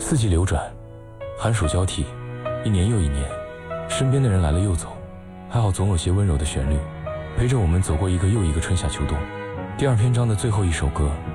四季流转，寒暑交替，一年又一年，身边的人来了又走，还好总有些温柔的旋律陪着我们走过一个又一个春夏秋冬。第二篇章的最后一首歌